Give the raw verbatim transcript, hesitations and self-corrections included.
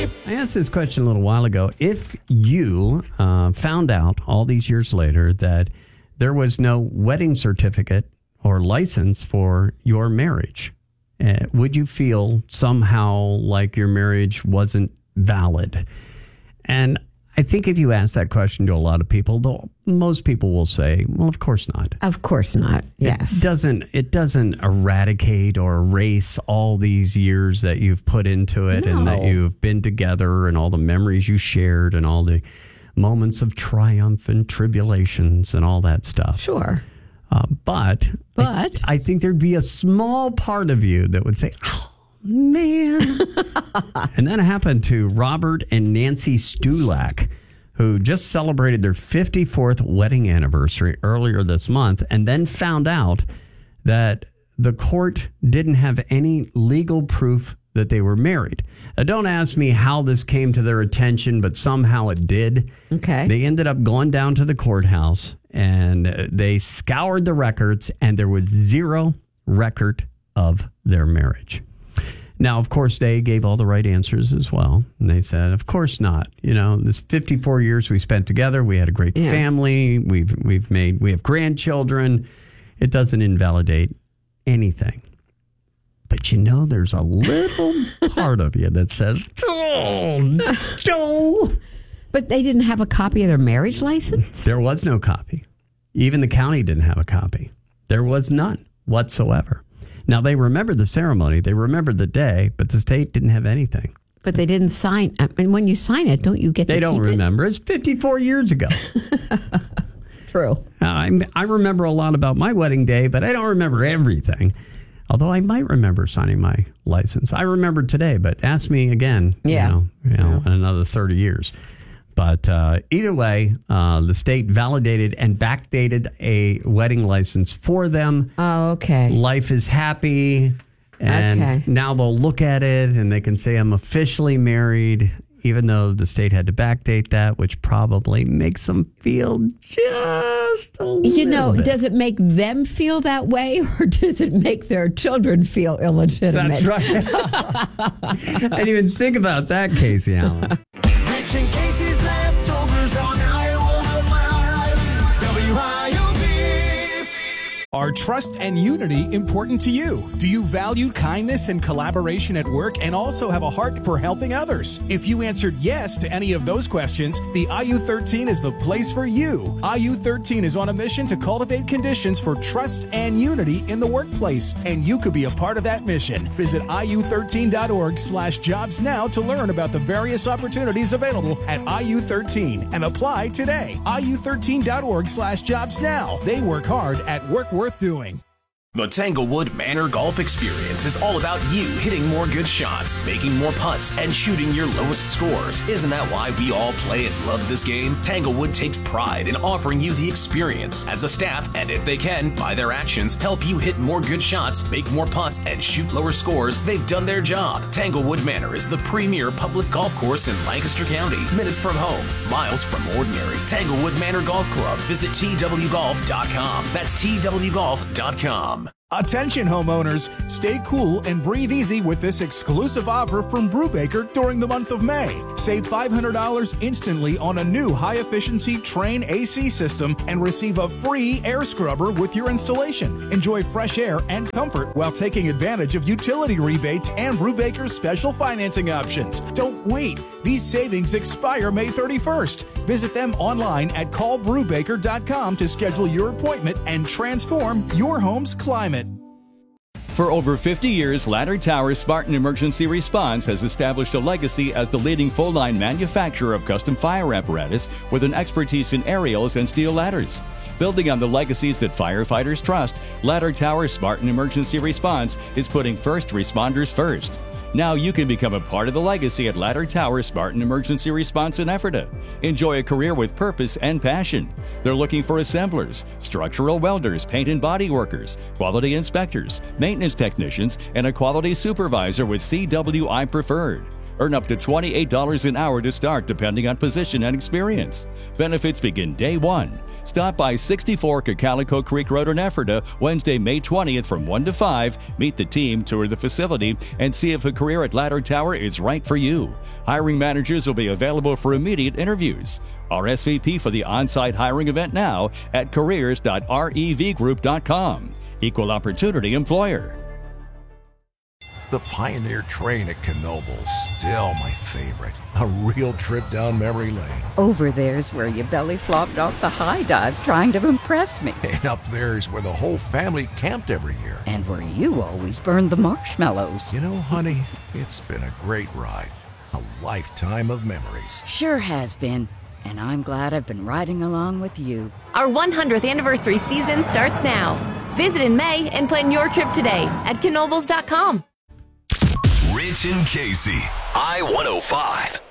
I asked this question a little while ago. If you uh, found out all these years later that there was no wedding certificate or license for your marriage, uh, would you feel somehow like your marriage wasn't valid? And I think if you ask that question to a lot of people, though, most people will say, well, of course not. Of course not. Yes. It doesn't, it doesn't eradicate or erase all these years that you've put into it, No. and that you've been together, and all the memories you shared, and all the moments of triumph and tribulations and all that stuff. Sure. Uh, but But? I, I think there'd be a small part of you that would say, oh, man. And that happened to Robert and Nancy Stulak, who just celebrated their fifty-fourth wedding anniversary earlier this month, and then found out that the court didn't have any legal proof that they were married. Now, don't ask me how this came to their attention, but somehow it did. Okay. They ended up going down to the courthouse, and they scoured the records, and there was zero record of their marriage. Now, of course, they gave all the right answers as well. And they said, of course not. You know, this fifty-four years we spent together. We had a great Yeah. family. We've we've made we have grandchildren. It doesn't invalidate anything. But you know, there's a little part of you that says, oh, no. But they didn't have a copy of their marriage license? There was no copy. Even the county didn't have a copy. There was none whatsoever. Now, they remembered the ceremony, they remembered the day, but the state didn't have anything. But they didn't sign. I mean, when you sign it, don't you get They to don't keep remember. It's fifty-four years ago. it? True. I, I remember a lot about my wedding day, but I don't remember everything. Although I might remember signing my license. I remember today, but ask me again, Yeah. you know, you know in another thirty years. But uh, either way, uh, the state validated and backdated a wedding license for them. Oh, okay. Life is happy. And Okay. now they'll look at it and they can say I'm officially married, even though the state had to backdate that, which probably makes them feel just a little You know, bit. does it make them feel that way, or does it make their children feel illegitimate? That's right. I didn't even think about that, Casey Allen. Rich and Casey's leftovers on Iowa five W I O D. Are trust and unity important to you? Do you value kindness and collaboration at work and also have a heart for helping others? If you answered yes to any of those questions, the I U thirteen is the place for you. I U thirteen is on a mission to cultivate conditions for trust and unity in the workplace, and you could be a part of that mission. Visit I U thirteen dot org slash jobs now to learn about the various opportunities available at I U thirteen and apply today. I U thirteen dot org slash jobs now. They work hard at work worth doing. The Tanglewood Manor Golf Experience is all about you hitting more good shots, making more putts, and shooting your lowest scores. Isn't that why we all play and love this game? Tanglewood takes pride in offering you the experience as a staff, and if they can, by their actions, help you hit more good shots, make more putts, and shoot lower scores. They've done their job. Tanglewood Manor is the premier public golf course in Lancaster County. Minutes from home, miles from ordinary. Tanglewood Manor Golf Club. Visit T W golf dot com. That's T W golf dot com. Attention homeowners, stay cool and breathe easy with this exclusive offer from Brubaker during the month of May. Save five hundred dollars instantly on a new high-efficiency Train A C system and receive a free air scrubber with your installation. Enjoy fresh air and comfort while taking advantage of utility rebates and Brubaker's special financing options. Don't wait. These savings expire May thirty-first. Visit them online at call brubaker dot com to schedule your appointment and transform your home's climate. For over fifty years, Ladder Tower Spartan Emergency Response has established a legacy as the leading full-line manufacturer of custom fire apparatus with an expertise in aerials and steel ladders. Building on the legacies that firefighters trust, Ladder Tower Spartan Emergency Response is putting first responders first. Now you can become a part of the legacy at Ladder Tower Spartan Emergency Response in Ephrata. Enjoy a career with purpose and passion. They're looking for assemblers, structural welders, paint and body workers, quality inspectors, maintenance technicians, and a quality supervisor with C W I Preferred. Earn up to twenty-eight dollars an hour to start, depending on position and experience. Benefits begin day one. Stop by sixty-four Cocalico Creek Road in Ephrata Wednesday, May twentieth from one to five. Meet the team, tour the facility, and see if a career at Ladder Tower is right for you. Hiring managers will be available for immediate interviews. R S V P for the on-site hiring event now at careers dot rev group dot com. Equal Opportunity Employer. The Pioneer Train at Knoebels, still my favorite. A real trip down memory lane. Over there's where you belly flopped off the high dive trying to impress me. And up there's where the whole family camped every year. And where you always burned the marshmallows. You know, honey, it's been a great ride. A lifetime of memories. Sure has been. And I'm glad I've been riding along with you. Our one hundredth anniversary season starts now. Visit in May and plan your trip today at Knoebels dot com. Rich and Casey, I one oh five.